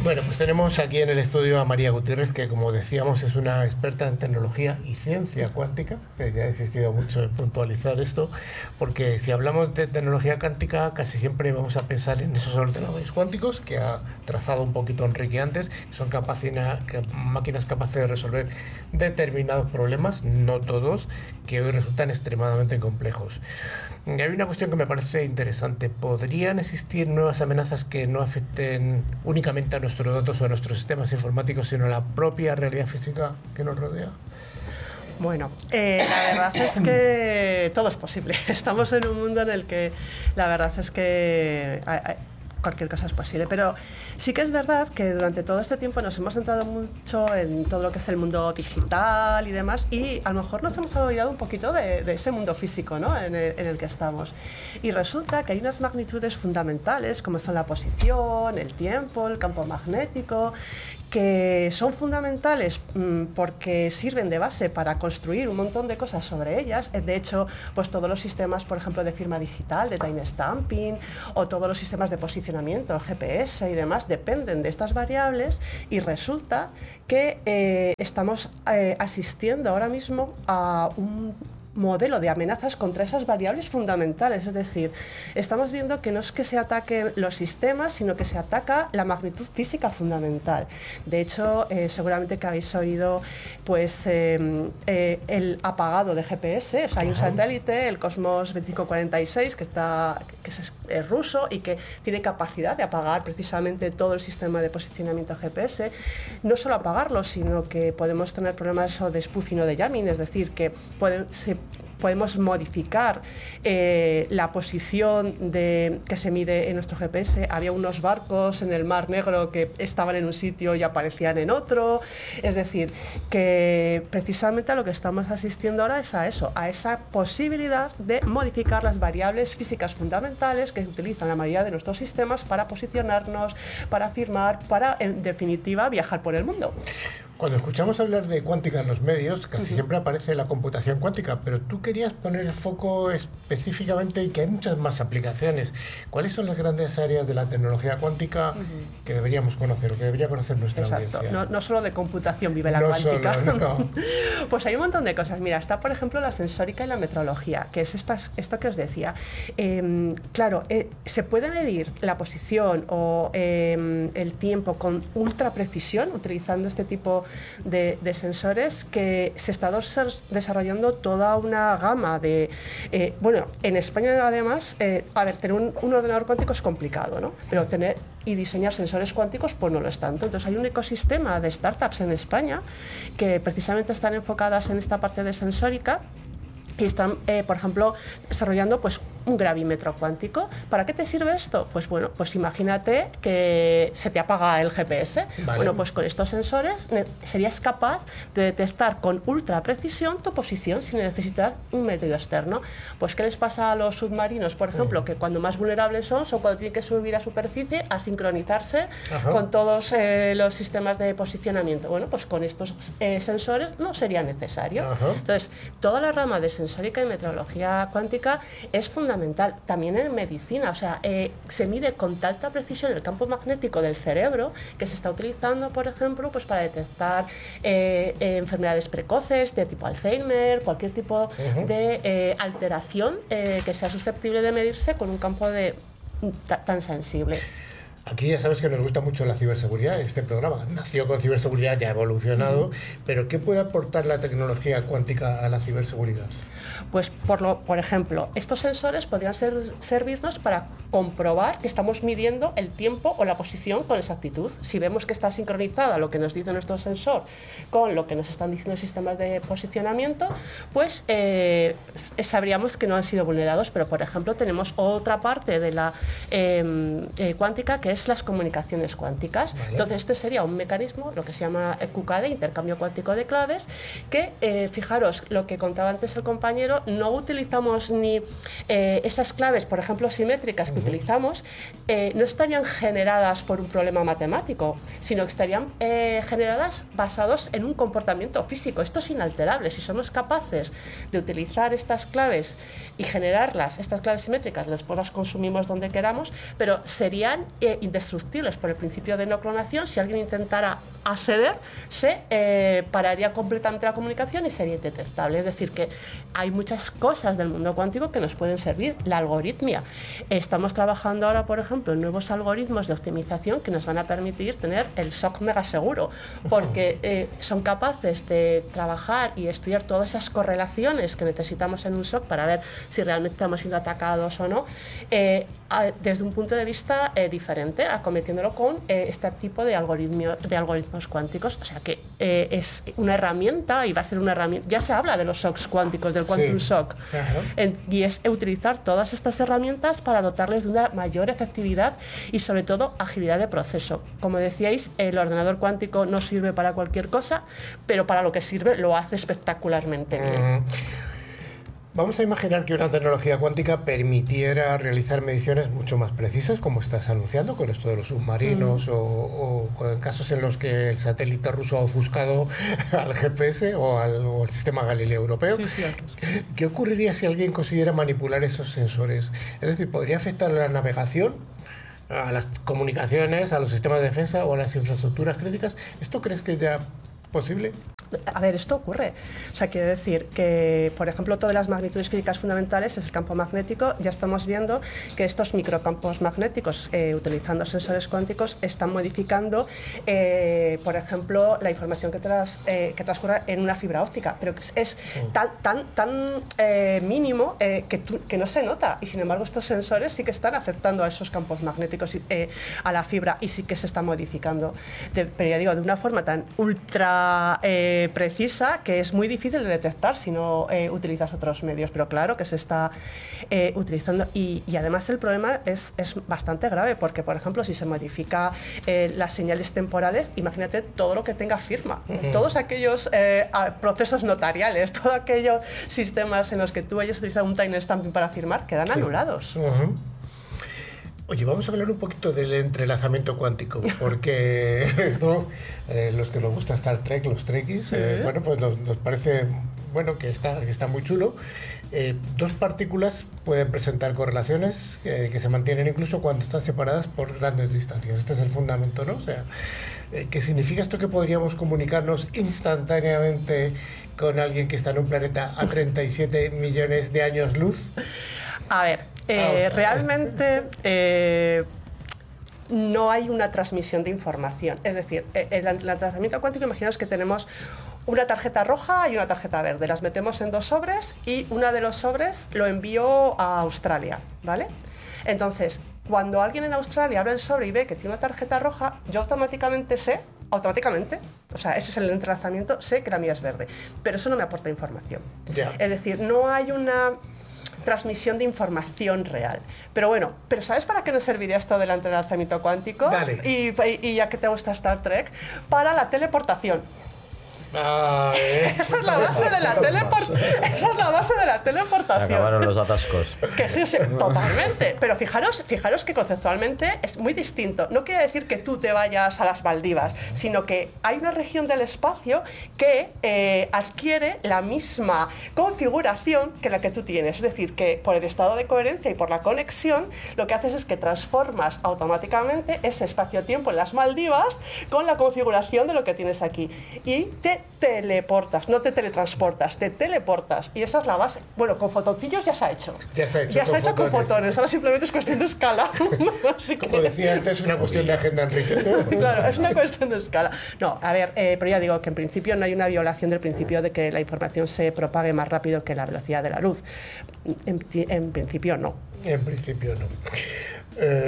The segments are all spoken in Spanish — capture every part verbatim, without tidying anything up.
Bueno, pues tenemos aquí en el estudio a María Gutiérrez, que como decíamos es una experta en tecnología y ciencia cuántica, que ya ha insistido mucho en puntualizar esto, porque si hablamos de tecnología cuántica casi siempre vamos a pensar en esos ordenadores cuánticos que ha trazado un poquito Enrique antes, que son capacidad, máquinas capaces de resolver determinados problemas, no todos, que hoy resultan extremadamente complejos. Y hay una cuestión que me parece interesante. ¿Podrían existir nuevas amenazas que no afecten únicamente a nuestros datos o a nuestros sistemas informáticos, sino a la propia realidad física que nos rodea? Bueno, eh, la verdad es que todo es posible. Estamos en un mundo en el que la verdad es que hay, hay, cualquier cosa es posible, pero sí que es verdad que durante todo este tiempo nos hemos centrado mucho en todo lo que es el mundo digital y demás, y a lo mejor nos hemos olvidado un poquito de, de ese mundo físico, ¿no? en, el, en el que estamos. Y resulta que hay unas magnitudes fundamentales como son la posición, el tiempo, el campo magnético, que son fundamentales mmm, porque sirven de base para construir un montón de cosas sobre ellas. De hecho, pues todos los sistemas, por ejemplo, de firma digital, de timestamping, o todos los sistemas de posicionamiento, el G P S y demás, dependen de estas variables, y resulta que eh, estamos eh, asistiendo ahora mismo a un modelo de amenazas contra esas variables fundamentales. Es decir, estamos viendo que no es que se ataquen los sistemas, sino que se ataca la magnitud física fundamental. De hecho, eh, seguramente que habéis oído pues, eh, eh, el apagado de G P S. O sea, hay un satélite, el Cosmos veinticinco cuarenta y seis, que, está, que es, es ruso y que tiene capacidad de apagar precisamente todo el sistema de posicionamiento G P S. No solo apagarlo, sino que podemos tener problemas de spoofing o de jamming, es decir, que pueden, se podemos modificar eh, la posición de, que se mide en nuestro G P S. Había unos barcos en el Mar Negro que estaban en un sitio y aparecían en otro. Es decir, que precisamente a lo que estamos asistiendo ahora es a eso, a esa posibilidad de modificar las variables físicas fundamentales que utilizan la mayoría de nuestros sistemas para posicionarnos, para firmar, para, en definitiva, viajar por el mundo. Cuando escuchamos hablar de cuántica en los medios, casi uh-huh. siempre aparece la computación cuántica, pero tú querías poner el foco específicamente en que hay muchas más aplicaciones. ¿Cuáles son las grandes áreas de la tecnología cuántica uh-huh. que deberíamos conocer o que debería conocer nuestra Exacto. audiencia? No, no solo de computación vive la no cuántica. Solo, no. Pues hay un montón de cosas. Mira, está por ejemplo la sensórica y la metrología, que es esta, esto que os decía. Eh, claro, eh, se puede medir la posición o eh, el tiempo con ultra precisión utilizando este tipo De, de sensores, que se está desarrollando toda una gama de... Eh, bueno, en España además, eh, a ver, tener un, un ordenador cuántico es complicado, ¿no? Pero tener y diseñar sensores cuánticos, pues no lo es tanto. Entonces hay un ecosistema de startups en España que precisamente están enfocadas en esta parte de sensórica y están, eh, por ejemplo, desarrollando pues, un gravímetro cuántico. ¿Para qué te sirve esto? Pues bueno, pues imagínate que se te apaga el G P S. Vale. Bueno, pues con estos sensores serías capaz de detectar con ultra precisión tu posición sin necesidad de un medio externo. Pues ¿qué les pasa a los submarinos, por ejemplo? Uh-huh. Que cuando más vulnerables son, son cuando tienen que subir a superficie a sincronizarse uh-huh. con todos eh, los sistemas de posicionamiento. Bueno, pues con estos eh, sensores no sería necesario. Uh-huh. Entonces, toda la rama de sensórica y metrología cuántica es fundamental. También en medicina, o sea, eh, se mide con alta precisión el campo magnético del cerebro, que se está utilizando, por ejemplo, pues para detectar eh, eh, enfermedades precoces de tipo Alzheimer, cualquier tipo uh-huh. de eh, alteración eh, que sea susceptible de medirse con un campo de, tan sensible. Aquí ya sabes que nos gusta mucho la ciberseguridad. Este programa nació con ciberseguridad, ya ha evolucionado, uh-huh. pero ¿qué puede aportar la tecnología cuántica a la ciberseguridad? Pues, por, lo, por ejemplo, estos sensores podrían ser, servirnos para comprobar que estamos midiendo el tiempo o la posición con exactitud. Si vemos que está sincronizada lo que nos dice nuestro sensor con lo que nos están diciendo los sistemas de posicionamiento, pues eh, sabríamos que no han sido vulnerados. Pero, por ejemplo, tenemos otra parte de la eh, eh, cuántica que es las comunicaciones cuánticas. Vale. Entonces, este sería un mecanismo, lo que se llama Q K D, intercambio cuántico de claves, que, eh, fijaros, lo que contaba antes el compañero, no utilizamos ni eh, esas claves, por ejemplo, simétricas que uh-huh. utilizamos, eh, no estarían generadas por un problema matemático, sino que estarían eh, generadas basados en un comportamiento físico. Esto es inalterable. Si somos capaces de utilizar estas claves y generarlas, estas claves simétricas, después las consumimos donde queramos, pero serían eh, indestructibles por el principio de no clonación. Si alguien intentara acceder, se eh, pararía completamente la comunicación y sería indetectable. Es decir, que hay muchas cosas del mundo cuántico que nos pueden servir. La algoritmia. Estamos trabajando ahora, por ejemplo, en nuevos algoritmos de optimización que nos van a permitir tener el S O C mega seguro, porque eh, son capaces de trabajar y estudiar todas esas correlaciones que necesitamos en un S O C para ver si realmente estamos siendo atacados o no, eh, a, desde un punto de vista eh, diferente, acometiéndolo con eh, este tipo de, algoritmio, de algoritmos cuánticos. O sea que eh, es una herramienta y va a ser una herramienta. Ya se habla de los S O Cs cuánticos, del Quantum Sí. S O C, Ajá. en, y es utilizar todas estas herramientas para dotarles de una mayor efectividad y sobre todo agilidad de proceso. Como decíais, el ordenador cuántico no sirve para cualquier cosa, pero para lo que sirve lo hace espectacularmente bien. Mm. Vamos a imaginar que una tecnología cuántica permitiera realizar mediciones mucho más precisas, como estás anunciando con esto de los submarinos, mm. o, o, o en casos en los que el satélite ruso ha ofuscado al G P S o al, o al sistema Galileo europeo. Sí, sí, ¿Qué ocurriría si alguien consiguiera manipular esos sensores? Es decir, ¿podría afectar a la navegación, a las comunicaciones, a los sistemas de defensa o a las infraestructuras críticas? ¿Esto crees que es ya posible? A ver, esto ocurre. O sea, quiere decir que, por ejemplo, todas las magnitudes físicas fundamentales es el campo magnético. Ya estamos viendo que estos microcampos magnéticos, eh, utilizando sensores cuánticos, están modificando, eh, por ejemplo, la información que, tras, eh, que transcurre en una fibra óptica. Pero que es, es mm. tan, tan, tan eh, mínimo eh, que, tu, que no se nota. Y, sin embargo, estos sensores sí que están afectando a esos campos magnéticos, eh, a la fibra, y sí que se están modificando. De, pero ya digo, de una forma tan ultra... Eh, precisa que es muy difícil de detectar si no eh, utilizas otros medios, pero claro que se está eh, utilizando y, y además el problema es, es bastante grave porque, por ejemplo, si se modifica eh, las señales temporales, imagínate todo lo que tenga firma, uh-huh. todos aquellos eh, procesos notariales, todos aquellos sistemas en los que tú hayas utilizado un timestamping para firmar quedan sí. anulados. Uh-huh. Oye, vamos a hablar un poquito del entrelazamiento cuántico, porque esto, eh, los que nos gusta Star Trek, los Trekkies, ¿Sí? eh, bueno, pues nos, nos parece bueno que está, que está muy chulo. Eh, dos partículas pueden presentar correlaciones eh, que se mantienen incluso cuando están separadas por grandes distancias. Este es el fundamento, ¿no? O sea, eh, ¿qué significa esto? Que podríamos comunicarnos instantáneamente con alguien que está en un planeta a treinta y siete millones de años luz. A ver. Eh, realmente eh, no hay una transmisión de información. Es decir, el entrelazamiento cuántico, imaginaos que tenemos una tarjeta roja y una tarjeta verde. Las metemos en dos sobres y una de los sobres lo envío a Australia, ¿vale? Entonces, cuando alguien en Australia abre el sobre y ve que tiene una tarjeta roja, yo automáticamente sé, automáticamente, o sea, ese es el entrelazamiento, sé que la mía es verde. Pero eso no me aporta información. Yeah. Es decir, no hay una transmisión de información real. Pero bueno, ¿pero sabes para qué nos serviría esto del entrelazamiento cuántico? Dale. Y, y, y ya que te gusta Star Trek, para la teleportación. Ah, eh. Esa es la base de la teleportación. Esa es la base de la teleportación. Acabaron los atascos. Que sí, sí, totalmente. Pero fijaros, fijaros que conceptualmente es muy distinto. No quiere decir que tú te vayas a las Maldivas, sino que hay una región del espacio que eh, adquiere la misma configuración que la que tú tienes. Es decir, que por el estado de coherencia y por la conexión, lo que haces es que transformas automáticamente ese espacio-tiempo en las Maldivas con la configuración de lo que tienes aquí. Y te teleportas, no te teletransportas, te teleportas. Y esa es la base. Bueno, con fotoncillos ya se ha hecho. Ya se ha hecho, ya con, se ha hecho fotones. con fotones. Ahora simplemente es cuestión de escala. Así Como que... decía antes, es una cuestión de agenda, Enrique. Claro, es una cuestión de escala. No, a ver, eh, pero ya digo que en principio no hay una violación del principio de que la información se propague más rápido que la velocidad de la luz. En, en principio no. En principio no. Eh,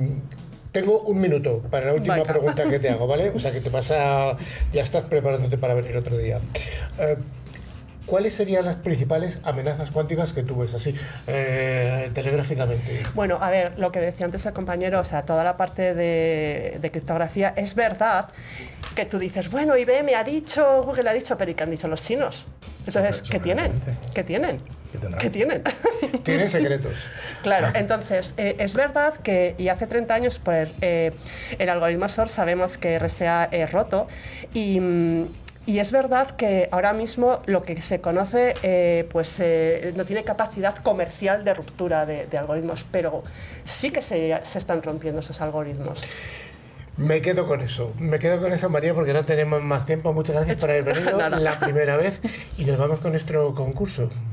Tengo un minuto para la última Venga. pregunta que te hago, ¿vale? O sea, que te pasa... Ya estás preparándote para venir otro día. Eh, ¿Cuáles serían las principales amenazas cuánticas que tú ves así, eh, telegráficamente? Bueno, a ver, lo que decía antes el compañero, o sea, toda la parte de, de criptografía, es verdad que tú dices, bueno, I B M ha dicho, Google ha dicho, pero ¿y qué han dicho los chinos? Entonces, ¿qué tienen? ¿Qué tienen? ¿Qué tienen? Tienen secretos. Claro, entonces, eh, es verdad que, y hace treinta años, pues, eh, el algoritmo S O R sabemos que R S A es roto, y... Y es verdad que ahora mismo lo que se conoce eh, pues eh, no tiene capacidad comercial de ruptura de, de algoritmos, pero sí que se, se están rompiendo esos algoritmos. Me quedo con eso, me quedo con eso, María, porque no tenemos más tiempo. Muchas gracias por haber venido la primera vez y nos vamos con nuestro concurso.